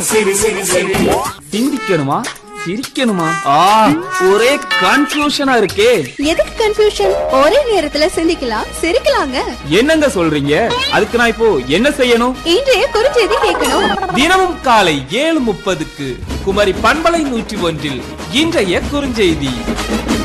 சிந்திக்கணுமா சிரிக்கணுமா? ஒரே கன்ஃபியூஷனா இருக்கே. எதுக்கு கன்ஃபியூஷன்? ஒரே நேரத்துல சிந்திக்கலாம் சிரிக்கலாங்க. என்னங்க சொல்றீங்க? அதுக்கு நான் இப்போ என்ன செய்யணும்? இன்றைய குறுஞ்செய்தி கேட்கணும். தினமும் காலை 7:30க்கு குமரி பண்பலை 101 இன்றைய குறுஞ்செய்தி.